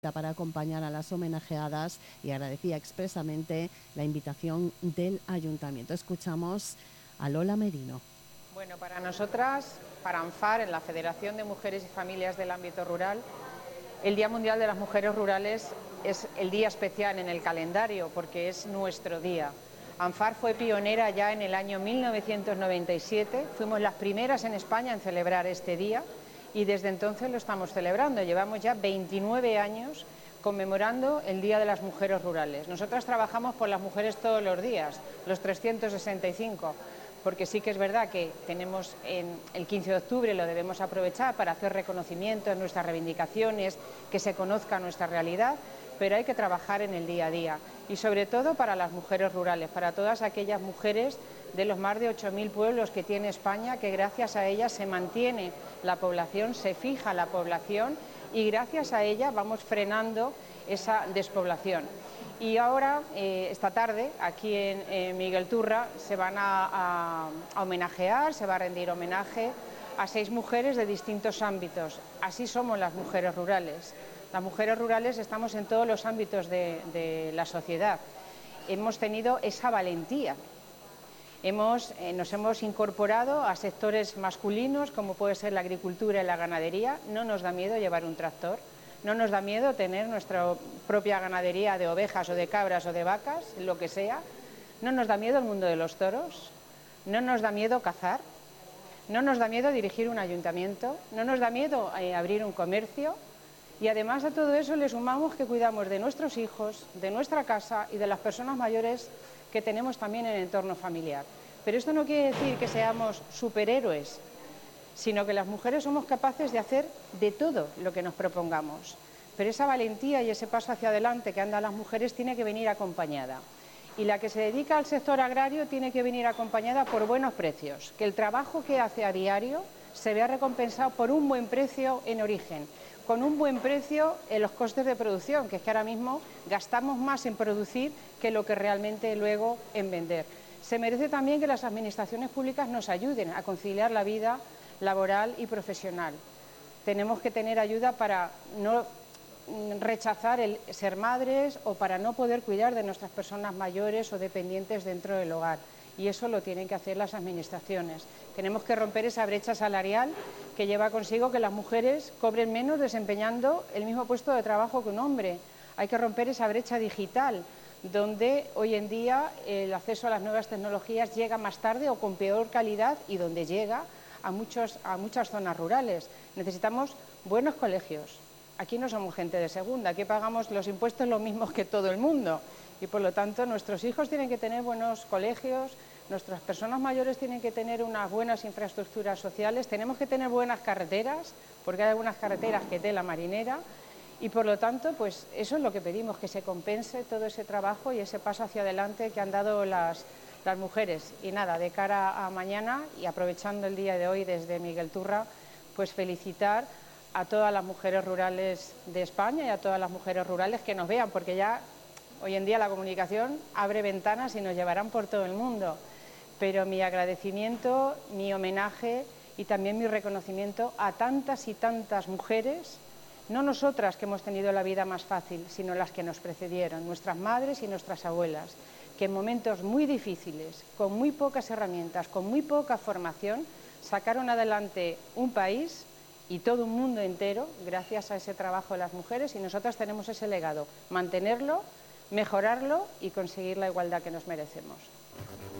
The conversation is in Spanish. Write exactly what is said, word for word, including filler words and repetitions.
para acompañar a las homenajeadas y agradecía expresamente la invitación del Ayuntamiento. Escuchamos a Lola Merino. Bueno, para nosotras, para ANFAR, en la Federación de Mujeres y Familias del Ámbito Rural, el Día Mundial de las Mujeres Rurales es el día especial en el calendario porque es nuestro día. ANFAR fue pionera ya en el año mil novecientos noventa y siete, fuimos las primeras en España en celebrar este día y desde entonces lo estamos celebrando. Llevamos ya veintinueve años conmemorando el Día de las Mujeres Rurales. Nosotras trabajamos por las mujeres todos los días, los trescientos sesenta y cinco, porque sí que es verdad que tenemos en el quince de octubre, lo debemos aprovechar para hacer reconocimiento en nuestras reivindicaciones, que se conozca nuestra realidad, pero hay que trabajar en el día a día y sobre todo para las mujeres rurales, para todas aquellas mujeres de los más de ocho mil pueblos que tiene España, que gracias a ellas se mantiene la población, se fija la población y gracias a ella vamos frenando esa despoblación. Y ahora, eh, esta tarde, aquí en eh, Miguel Turra, se van a, a, a homenajear, se va a rendir homenaje a seis mujeres de distintos ámbitos. Así somos las mujeres rurales. Las mujeres rurales estamos en todos los ámbitos de, de la sociedad. Hemos tenido esa valentía. Hemos, eh, nos hemos incorporado a sectores masculinos, como puede ser la agricultura y la ganadería. No nos da miedo llevar un tractor. No nos da miedo tener nuestra propia ganadería de ovejas o de cabras o de vacas, lo que sea. No nos da miedo el mundo de los toros. No nos da miedo cazar. No nos da miedo dirigir un ayuntamiento. No nos da miedo eh, abrir un comercio. Y además de todo eso le sumamos que cuidamos de nuestros hijos, de nuestra casa y de las personas mayores que tenemos también en el entorno familiar. Pero esto no quiere decir que seamos superhéroes, sino que las mujeres somos capaces de hacer de todo lo que nos propongamos. Pero esa valentía y ese paso hacia adelante que andan las mujeres tiene que venir acompañada. Y la que se dedica al sector agrario tiene que venir acompañada por buenos precios, que el trabajo que hace a diario se vea recompensado por un buen precio en origen, con un buen precio en los costes de producción, que es que ahora mismo gastamos más en producir que lo que realmente luego en vender. Se merece también que las administraciones públicas nos ayuden a conciliar la vida laboral y profesional. Tenemos que tener ayuda para no rechazar el ser madres o para no poder cuidar de nuestras personas mayores o dependientes dentro del hogar. Y eso lo tienen que hacer las administraciones. Tenemos que romper esa brecha salarial que lleva consigo que las mujeres cobren menos desempeñando el mismo puesto de trabajo que un hombre. Hay que romper esa brecha digital, donde hoy en día el acceso a las nuevas tecnologías llega más tarde o con peor calidad y donde llega a, muchos, a muchas zonas rurales. Necesitamos buenos colegios. Aquí no somos gente de segunda, aquí pagamos los impuestos los mismos que todo el mundo y por lo tanto nuestros hijos tienen que tener buenos colegios, nuestras personas mayores tienen que tener unas buenas infraestructuras sociales, tenemos que tener buenas carreteras, porque hay algunas carreteras que tela marinera y por lo tanto pues eso es lo que pedimos, que se compense todo ese trabajo y ese paso hacia adelante que han dado las, las mujeres. Y nada, de cara a mañana y aprovechando el día de hoy desde Miguel Turra, pues felicitar a todas las mujeres rurales de España y a todas las mujeres rurales que nos vean, porque ya hoy en día la comunicación abre ventanas y nos llevarán por todo el mundo. Pero mi agradecimiento, mi homenaje y también mi reconocimiento a tantas y tantas mujeres, no nosotras que hemos tenido la vida más fácil, sino las que nos precedieron, nuestras madres y nuestras abuelas, que en momentos muy difíciles, con muy pocas herramientas, con muy poca formación, sacaron adelante un país y todo un mundo entero gracias a ese trabajo de las mujeres y nosotras tenemos ese legado, mantenerlo, mejorarlo y conseguir la igualdad que nos merecemos.